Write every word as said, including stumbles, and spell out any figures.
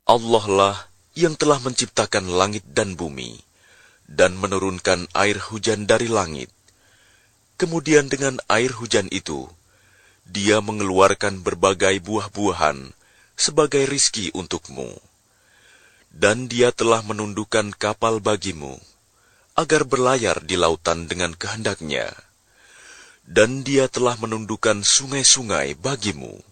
Allah lah yang telah menciptakan langit dan bumi, dan menurunkan air hujan dari langit. Kemudian dengan air hujan itu, Dia mengeluarkan berbagai buah-buahan sebagai rizki untukmu. Dan Dia telah menundukkan kapal bagimu, agar berlayar di lautan dengan kehendaknya. Dan Dia telah menundukkan sungai-sungai bagimu,